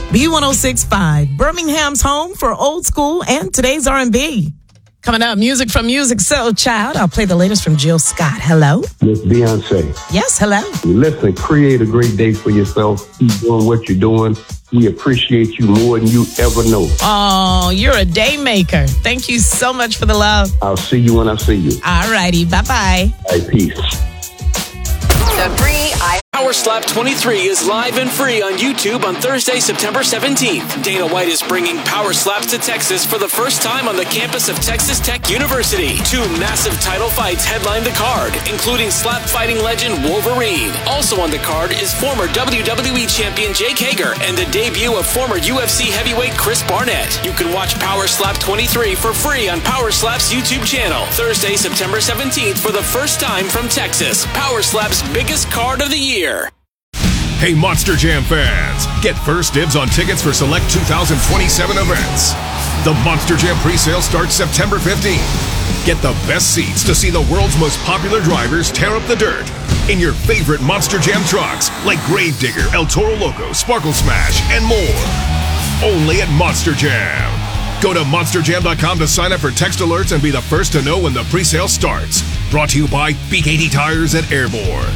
B1065, Birmingham's home for old school and today's R&B. Coming up, music from Music Soul Child. I'll play the latest from Jill Scott. Hello. Miss Beyonce. Yes, hello. Listen, create a great day for yourself. Keep doing what you're doing. We appreciate you more than you ever know. Oh, you're a day maker. Thank you so much for the love. I'll see you when I see you. All righty. Bye-bye. All right, peace. The free Power Slap 23 is live and free on YouTube on Thursday, September 17th. Dana White is bringing Power Slaps to Texas for the first time on the campus of Texas Tech University. 2 massive title fights headline the card, including slap fighting legend Wolverine. Also on the card is former WWE champion Jake Hager and the debut of former UFC heavyweight Chris Barnett. You can watch Power Slap 23 for free on Power Slap's YouTube channel. Thursday, September 17th for the first time from Texas. Power Slap's biggest card of the year. Hey, Monster Jam fans, get first dibs on tickets for select 2027 events. The Monster Jam presale starts September 15th. Get the best seats to see the world's most popular drivers tear up the dirt in your favorite Monster Jam trucks like Gravedigger, El Toro Loco, Sparkle Smash, and more. Only at Monster Jam. Go to monsterjam.com to sign up for text alerts and be the first to know when the presale starts. Brought to you by B80 Tires at Airborne.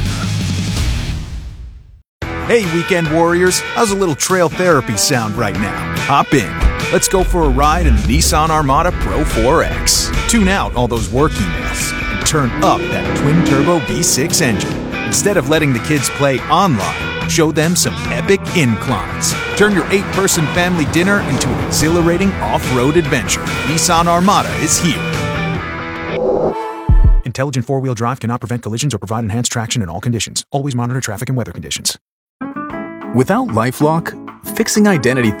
Hey, weekend warriors, how's a little trail therapy sound right now? Hop in. Let's go for a ride in the Nissan Armada Pro 4X. Tune out all those work emails and turn up that twin-turbo V6 engine. Instead of letting the kids play online, show them some epic inclines. Turn your 8-person family dinner into an exhilarating off-road adventure. Nissan Armada is here. Intelligent four-wheel drive cannot prevent collisions or provide enhanced traction in all conditions. Always monitor traffic and weather conditions. Without LifeLock, fixing identity